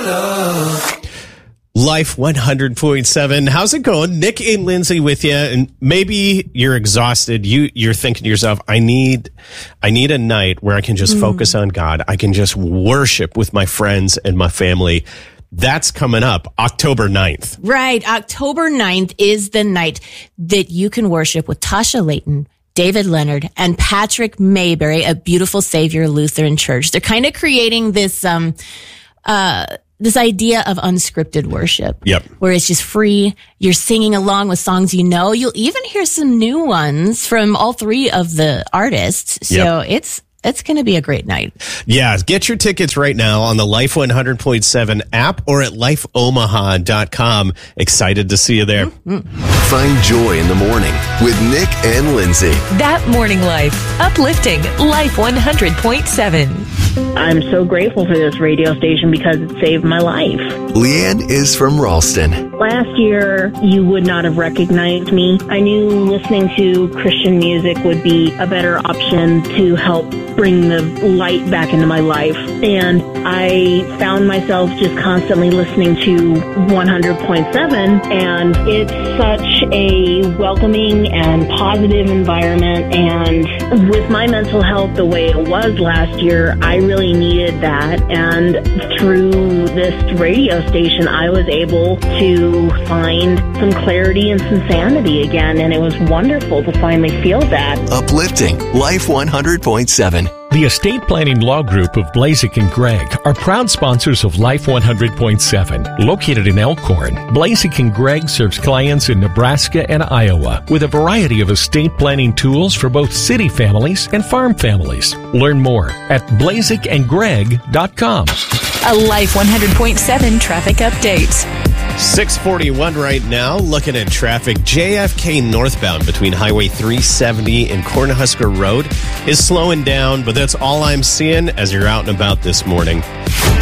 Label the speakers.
Speaker 1: love.
Speaker 2: Life 100.7. How's it going? Nick and Lindsay with you. And maybe you're exhausted. You're thinking to yourself, I need a night where I can just focus on God. I can just worship with my friends and my family. That's coming up October 9th.
Speaker 3: Right. October 9th is the night that you can worship with Tasha Layton, David Leonard, and Patrick Mayberry at Beautiful Savior Lutheran Church. They're kind of creating this idea of unscripted worship.
Speaker 2: Yep.
Speaker 3: Where it's just free. You're singing along with songs you know. You'll even hear some new ones from all three of the artists. So it's going to be a great night.
Speaker 2: Yeah. Get your tickets right now on the Life 100.7 app or at lifeomaha.com. Excited to see you there.
Speaker 4: Find joy in the morning with Nick and Lindsay.
Speaker 5: That Morning Life. Uplifting Life 100.7.
Speaker 6: I'm so grateful for this radio station because it saved my life.
Speaker 4: Leanne is from Ralston.
Speaker 6: Last year, you would not have recognized me. I knew listening to Christian music would be a better option to help bring the light back into my life. And I found myself just constantly listening to 100.7, and it's such a welcoming and positive environment. And with my mental health the way it was last year, I really needed that. And through this radio station, I was able to find some clarity and some sanity again. And it was wonderful to finally feel that.
Speaker 4: Uplifting Life 100.7.
Speaker 7: The Estate Planning Law Group of Blazek and Gregg are proud sponsors of Life 100.7. Located in Elkhorn, Blazek and Gregg serves clients in Nebraska and Iowa with a variety of estate planning tools for both city families and farm families. Learn more at blazekandgregg.com.
Speaker 5: A Life 100.7 traffic update.
Speaker 2: 641 right now. Looking at traffic, JFK northbound between Highway 370 and Cornhusker Road is slowing down, but that's all I'm seeing as you're out and about this morning.